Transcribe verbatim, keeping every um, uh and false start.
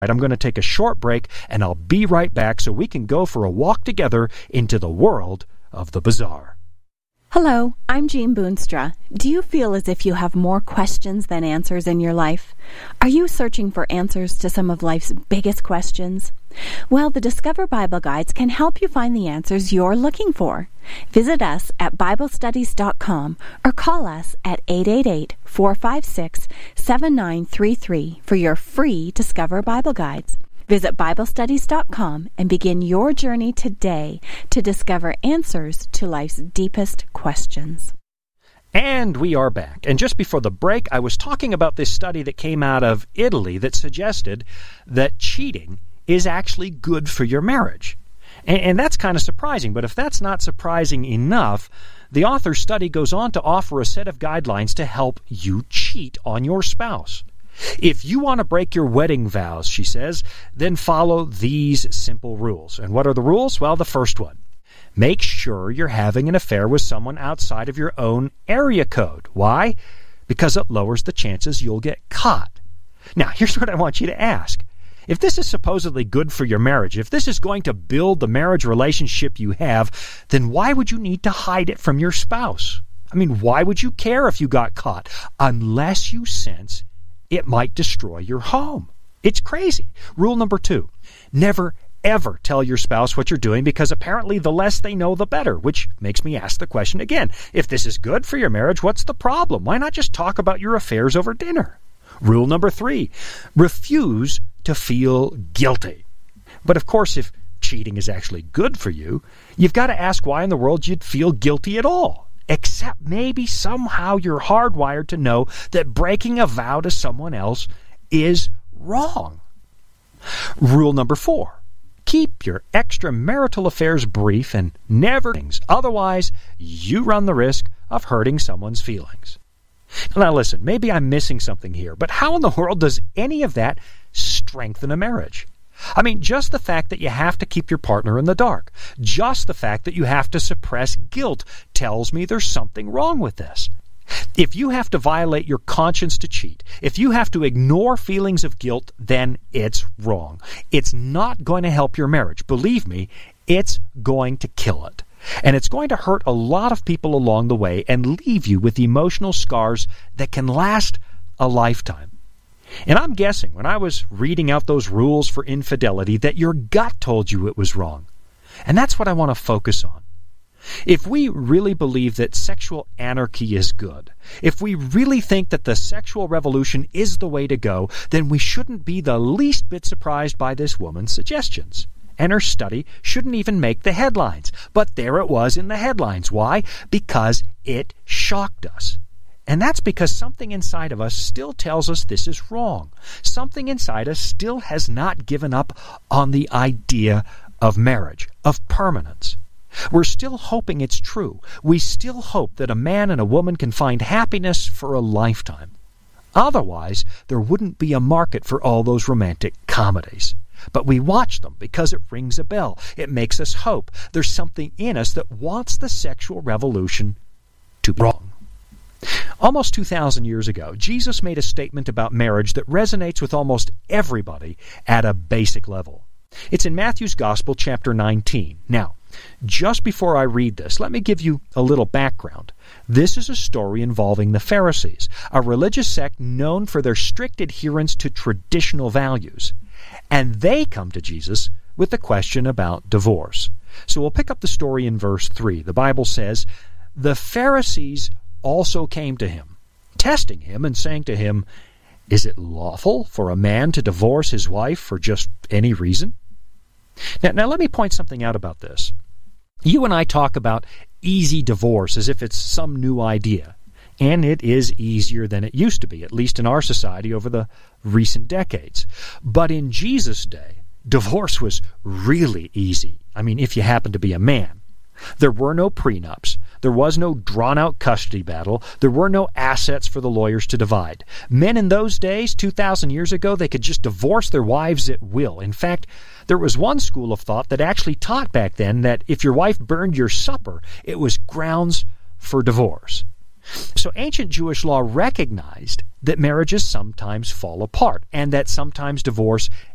I'm going to take a short break, and I'll be right back so we can go for a walk together into the world of the bizarre. Hello, I'm Jean Boonstra. Do you feel as if you have more questions than answers in your life? Are you searching for answers to some of life's biggest questions? Well, the Discover Bible Guides can help you find the answers you're looking for. Visit us at Bible Studies dot com or call us at eight eight eight, four five six, seven nine three three for your free Discover Bible Guides. Visit Bible Studies dot com and begin your journey today to discover answers to life's deepest questions. And we are back. And just before the break, I was talking about this study that came out of Italy that suggested that cheating is actually good for your marriage. And, and that's kind of surprising. But if that's not surprising enough, the author's study goes on to offer a set of guidelines to help you cheat on your spouse. If you want to break your wedding vows, she says, then follow these simple rules. And what are the rules? Well, the first one. Make sure you're having an affair with someone outside of your own area code. Why? Because it lowers the chances you'll get caught. Now, here's what I want you to ask. If this is supposedly good for your marriage, if this is going to build the marriage relationship you have, then why would you need to hide it from your spouse? I mean, why would you care if you got caught? Unless you sense it might destroy your home. It's crazy. Rule number two, never ever tell your spouse what you're doing, because apparently the less they know, the better, which makes me ask the question again. If this is good for your marriage, what's the problem? Why not just talk about your affairs over dinner? Rule number three, refuse to feel guilty. But of course, if cheating is actually good for you, you've got to ask why in the world you'd feel guilty at all. Except maybe somehow you're hardwired to know that breaking a vow to someone else is wrong. Rule number four. Keep your extramarital affairs brief and never things. Otherwise, you run the risk of hurting someone's feelings. Now listen, maybe I'm missing something here, but how in the world does any of that strengthen a marriage? I mean, just the fact that you have to keep your partner in the dark, just the fact that you have to suppress guilt tells me there's something wrong with this. If you have to violate your conscience to cheat, if you have to ignore feelings of guilt, then it's wrong. It's not going to help your marriage. Believe me, it's going to kill it. And it's going to hurt a lot of people along the way and leave you with emotional scars that can last a lifetime. And I'm guessing when I was reading out those rules for infidelity that your gut told you it was wrong. And that's what I want to focus on. If we really believe that sexual anarchy is good, if we really think that the sexual revolution is the way to go, then we shouldn't be the least bit surprised by this woman's suggestions. And her study shouldn't even make the headlines. But there it was in the headlines. Why? Because it shocked us. And that's because something inside of us still tells us this is wrong. Something inside us still has not given up on the idea of marriage, of permanence. We're still hoping it's true. We still hope that a man and a woman can find happiness for a lifetime. Otherwise, there wouldn't be a market for all those romantic comedies. But we watch them because it rings a bell. It makes us hope. There's something in us that wants the sexual revolution to be wrong. Almost two thousand years ago, Jesus made a statement about marriage that resonates with almost everybody at a basic level. It's in Matthew's Gospel, chapter nineteen. Now, just before I read this, let me give you a little background. This is a story involving the Pharisees, a religious sect known for their strict adherence to traditional values. And they come to Jesus with a question about divorce. So we'll pick up the story in verse three. The Bible says, "The Pharisees also came to him, testing him and saying to him, 'Is it lawful for a man to divorce his wife for just any reason?'" Now, now let me point something out about this. You and I talk about easy divorce as if it's some new idea. And it is easier than it used to be, at least in our society over the recent decades. But in Jesus' day, divorce was really easy. I mean, if you happen to be a man. There were no prenups. There was no drawn-out custody battle. There were no assets for the lawyers to divide. Men in those days, two thousand years ago, they could just divorce their wives at will. In fact, there was one school of thought that actually taught back then that if your wife burned your supper, it was grounds for divorce. So ancient Jewish law recognized that marriages sometimes fall apart and that sometimes divorce